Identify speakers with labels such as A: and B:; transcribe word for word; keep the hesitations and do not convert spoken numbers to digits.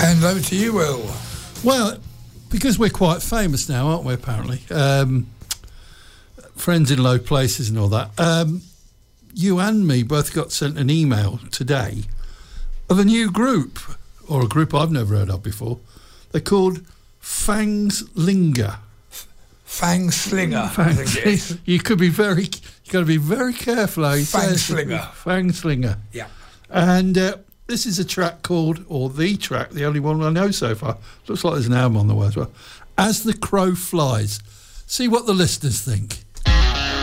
A: Hand over to you, Will.
B: Well, because we're quite famous now, aren't we, apparently? Um, friends in low places and all that. Um, you and me both got sent an email today of a new group, or a group I've never heard of before. They're called Fangslinger.
A: Fangslinger.
B: Fang
A: I think it is.
B: You could be very, you got to be very careful how you say it.
A: Fangslinger.
B: Fangslinger.
A: Yeah.
B: And uh, this is a track called, or the track, the only one I know so far. Looks like there's an album on the way as well. As the Crow Flies. See what the listeners think.